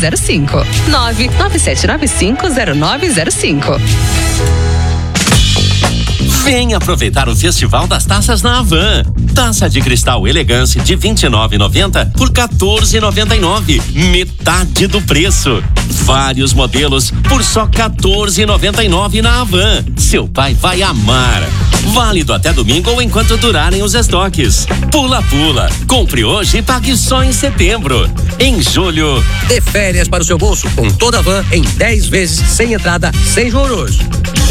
0905. 997950905. Vem aproveitar o Festival das Taças na Havan. Taça de cristal Elegance de R$29,90 por R$14,99. Metade do preço. Vários modelos por só R$14,99 na Havan. Seu pai vai amar. Válido até domingo ou enquanto durarem os estoques. Pula, pula. Compre hoje e pague só em setembro. Em julho, dê férias para o seu bolso com toda a Havan em 10 vezes sem entrada, sem juros.